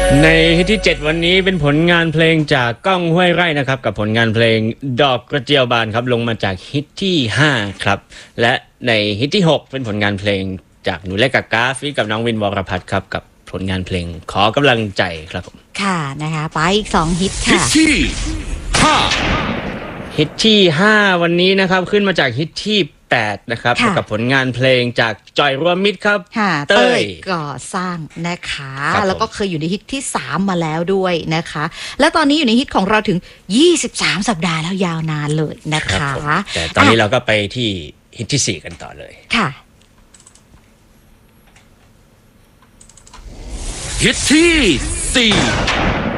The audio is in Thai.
ในฮิตที่ 7 วันนี้เป็นผลงานเพลงจากก้องห้วยไร่นะครับกับผลงานเพลงดอกกระเจียวบานครับลงมาจากฮิตที่ 5 ครับและในฮิตที่ 6 เป็นผลงานเพลงจากหนูเล็กกับกาฟีกับน้องวินวรพัฒน์ครับกับผลงานเพลงขอกำลังใจครับผมค่ะนะคะไปอีก2ฮิตฮิตค่ะที่ฮิตที่ 5 วันนี้นะครับขึ้นมาจากฮิตที่ 8 นะครับกับผลงานเพลงจากจอยรวมมิตรครับเต้ยก่อสร้างนะคะแล้วก็เคยอยู่ในฮิตที่3มาแล้วด้วยนะคะและตอนนี้อยู่ในฮิตของเราถึง23สัปดาห์แล้วยาวนานเลยนะคะแต่ตอนนี้เราก็ไปที่ฮิตที่4กันต่อเลยค่ะฮิตที่4